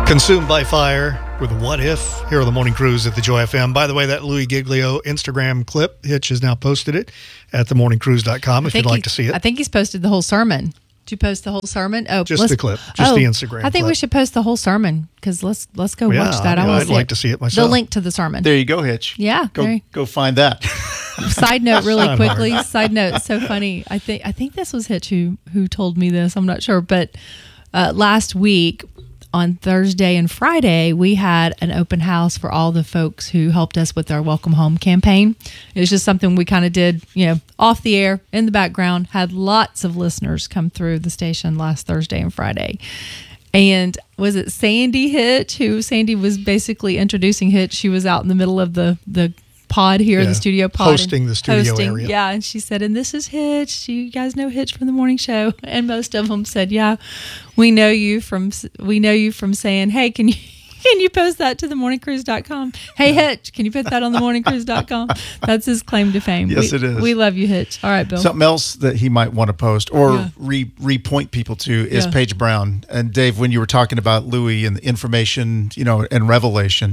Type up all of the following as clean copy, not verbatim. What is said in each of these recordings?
Consumed by Fire with What If here on the Morning Cruise at the Joy FM. By the way, that Louis Giglio Instagram clip, Hitch has now posted it at themorningcruise.com if you'd like to see it. I think he's posted the whole sermon. Did you post the whole sermon? Oh, just the clip, just the Instagram I think we should post the whole sermon because let's go watch that. I'd like to see it myself. The link to the sermon. There you go, Hitch. Yeah. Go find that. Side note really quickly. Side note, so funny. I think this was Hitch who told me this. I'm not sure. But last week on Thursday and Friday, we had an open house for all the folks who helped us with our Welcome Home campaign. It was just something we kind of did, off the air, in the background. Had lots of listeners come through the station last Thursday and Friday. And was it Sandy Hitch, Sandy was basically introducing Hitch. She was out in the middle of the pod here, the studio pod. Hosting the studio area. Yeah, and she said, and this is Hitch. You guys know Hitch from the morning show. And most of them said, yeah, we know you from saying, hey, can you post that to themorningcruise.com? Hey, Hitch, can you put that on themorningcruise.com? That's his claim to fame. Yes, it is. We love you, Hitch. All right, Bill. Something else that he might want to post or re-point people to is Paige Brown. And Dave, when you were talking about Louis and the information, and revelation,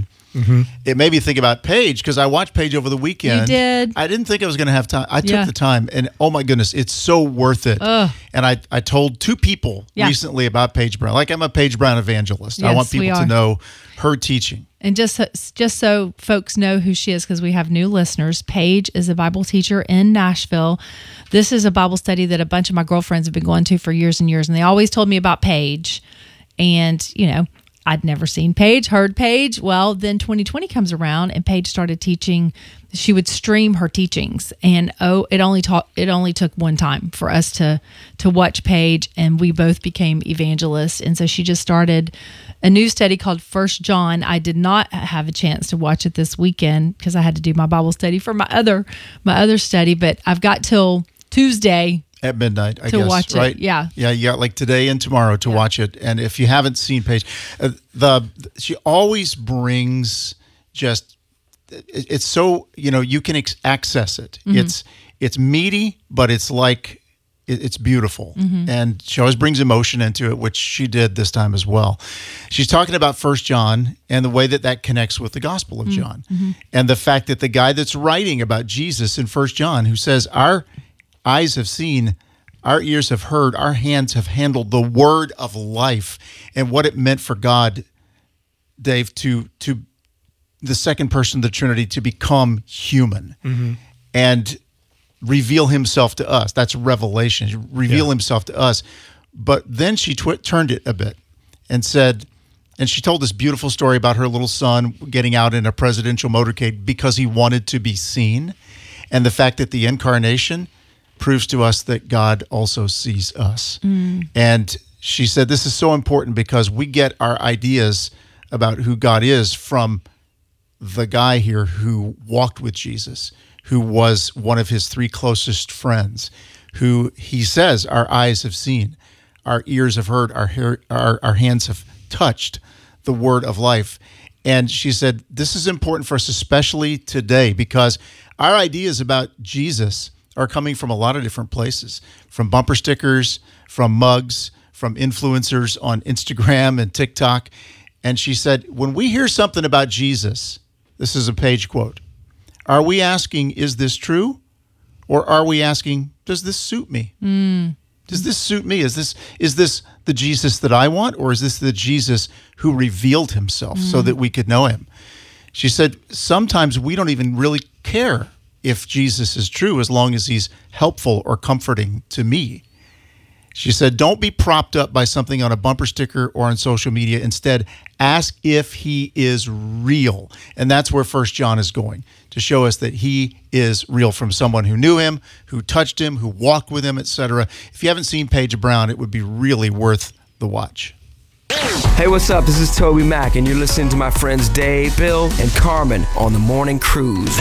it made me think about Paige because I watched Paige over the weekend. You did. I didn't think I was going to have time. I took the time, and oh my goodness, it's so worth it. And I told two people recently about Paige Brown. Like, I'm a Paige Brown evangelist. Yes, I want people to know her teaching. And just so folks know who she is, because we have new listeners, Paige is a Bible teacher in Nashville. This is a Bible study that a bunch of my girlfriends have been going to for years and years, and they always told me about Paige. And, I'd never seen Paige, heard Paige. Well, then 2020 comes around and Paige started teaching. She would stream her teachings, and it only took one time for us to watch Paige, and we both became evangelists. And so she just started a new study called First John. I did not have a chance to watch it this weekend because I had to do my Bible study for my other study, but I've got till Tuesday at midnight, I to guess, watch right? it. Yeah. Yeah, you got like today and tomorrow to watch it. And if you haven't seen Paige, she always brings it's so, you can access it. It's meaty, but it's like, it's beautiful. And she always brings emotion into it, which she did this time as well. She's talking about First John and the way that connects with the Gospel of John. And the fact that the guy that's writing about Jesus in First John, who says, our eyes have seen, our ears have heard, our hands have handled the word of life, and what it meant for God, Dave, to the second person of the Trinity to become human and reveal himself to us. That's revelation. Reveal himself to us. But then she turned it a bit and said, and she told this beautiful story about her little son getting out in a presidential motorcade because he wanted to be seen, and the fact that the incarnation proves to us that God also sees us. And she said this is so important because we get our ideas about who God is from the guy here who walked with Jesus, who was one of his three closest friends, who he says our eyes have seen, our ears have heard, our hands have touched the word of life. And she said this is important for us, especially today, because our ideas about Jesus are coming from a lot of different places, from bumper stickers, from mugs, from influencers on Instagram and TikTok. And she said, when we hear something about Jesus, this is a Paige quote, are we asking, is this true? Or are we asking, does this suit me? Does this suit me? Is this the Jesus that I want? Or is this the Jesus who revealed himself so that we could know him? She said, sometimes we don't even really care if Jesus is true, as long as he's helpful or comforting to me. She said, don't be propped up by something on a bumper sticker or on social media. Instead, ask if he is real. And that's where First John is going, to show us that he is real from someone who knew him, who touched him, who walked with him, etc. If you haven't seen Paige Brown, it would be really worth the watch. Hey, what's up? This is Toby Mack, and you're listening to my friends Dave, Bill, and Carmen on The Morning Cruise.